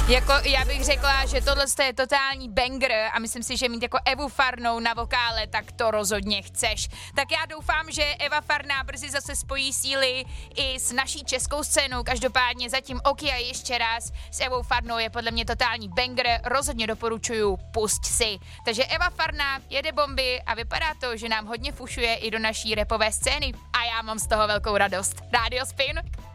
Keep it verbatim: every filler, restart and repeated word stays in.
Jako já bych řekla, že tohle je totální banger a myslím si, že mít jako Evu Farnou na vokále, tak to rozhodně chceš. Tak já doufám, že Eva Farná brzy zase spojí síly i s naší českou scénou. Každopádně zatím Okia ještě raz s Evou Farnou je podle mě totální banger, rozhodně doporučuju, pusť si. Takže Eva Farná jede bomby a vypadá to, že nám hodně fušuje i do naší rapové scény a já mám z toho velkou radost. Rádio Spin.